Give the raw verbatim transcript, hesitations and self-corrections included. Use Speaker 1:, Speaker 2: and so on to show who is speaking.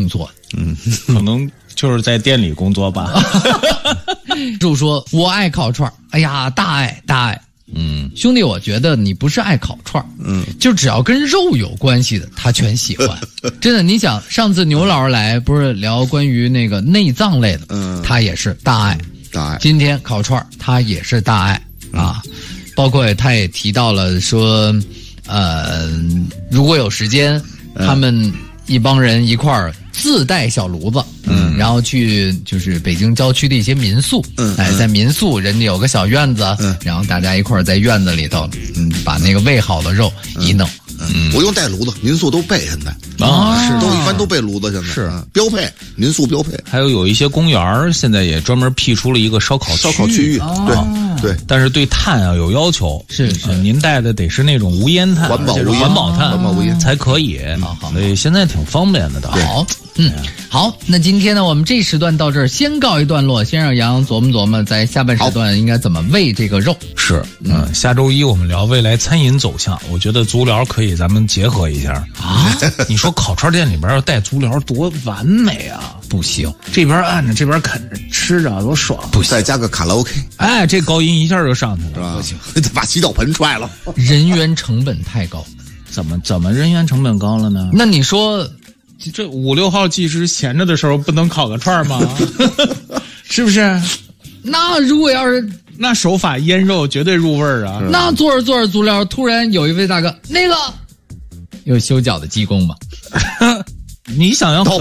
Speaker 1: 动作。
Speaker 2: 嗯，可能就是在店里工作吧。
Speaker 1: 就说我爱烤串，哎呀，大爱大爱。
Speaker 2: 嗯，
Speaker 1: 兄弟，我觉得你不是爱烤串，嗯，就只要跟肉有关系的，他全喜欢。真的，你想上次牛老师来不是聊关于那个内脏类的，嗯，他也是大爱
Speaker 3: 大爱。
Speaker 1: 今天烤串，他也是大爱啊，嗯、包括他也提到了说，呃，如果有时间，嗯、他们一帮人一块儿自带小炉子，嗯，然后去就是北京郊区的一些民宿，嗯，哎，在民宿人家有个小院子，嗯，然后大家一块儿在院子里头，嗯，把那个喂好的肉一弄，
Speaker 3: 嗯，不用带炉子，民宿都备现在
Speaker 2: 啊，是
Speaker 3: 都一般都备炉子，现在
Speaker 2: 是
Speaker 3: 标配，民宿标配。
Speaker 2: 还有有一些公园现在也专门辟出了一个烧烤
Speaker 3: 烧烤区域，对对，
Speaker 2: 但是对碳啊有要求，
Speaker 1: 是是，
Speaker 2: 您带的得是那种无烟碳，
Speaker 3: 环保无烟
Speaker 2: 环保碳，
Speaker 3: 环保无烟
Speaker 2: 才可以，所以现在挺方便的的。
Speaker 1: 好，嗯，好，那今天呢，我们这时段到这儿先告一段落，先让杨洋琢磨琢磨，在下半时段应该怎么喂这个肉。
Speaker 2: 是，嗯，下周一我们聊未来餐饮走向，我觉得足疗可以咱们结合一下啊。你说烤串店里边要带足疗多完美啊！
Speaker 1: 不行，
Speaker 2: 这边按着，这边啃着，吃着多爽。
Speaker 3: 不，再加个卡拉 OK，
Speaker 2: 哎，这高音一下就上去了，
Speaker 3: 是吧？不行，把洗澡盆踹了。
Speaker 1: 人员成本太高，
Speaker 2: 怎么怎么人员成本高了呢？
Speaker 1: 那你说。
Speaker 2: 这五六号技师闲着的时候不能烤个串吗？是不是？
Speaker 1: 那如果要是
Speaker 2: 那手法腌肉绝对入味儿啊！
Speaker 1: 那做着做着足疗，突然有一位大哥，那个有修脚的技工吗？
Speaker 2: 你想要
Speaker 3: 到